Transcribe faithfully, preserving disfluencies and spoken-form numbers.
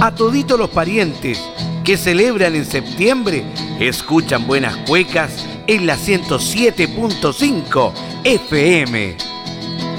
a toditos los parientes que celebran en septiembre, escuchan Buenas Cuecas en la ciento siete punto cinco F M.